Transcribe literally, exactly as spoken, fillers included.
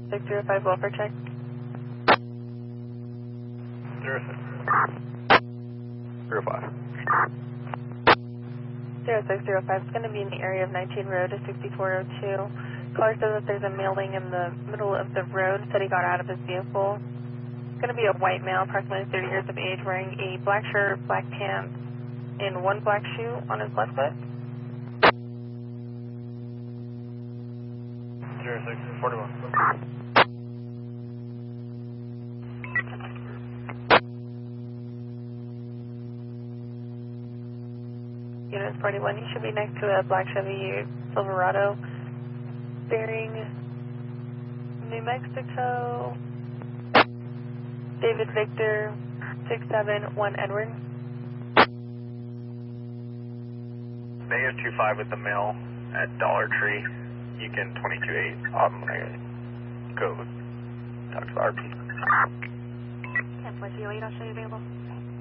six zero five, welfare check. zero six. zero five. zero six zero five is going to be in the area of nineteen Road to sixty-four oh two. Caller says that there's a male laying in the middle of the road, said he got out of his vehicle. It's going to be a white male, approximately thirty years of age, wearing a black shirt, black pants, and one black shoe on his left foot. zero six forty-one. Unit forty-one, you should be next to a black Chevy Silverado bearing New Mexico, David Victor, six seven one Edward. Mayo two five with the mail at Dollar Tree, Yukon twenty-two eight. I'm gonna go talk to the R P. ten point zero eight, I'll show you available.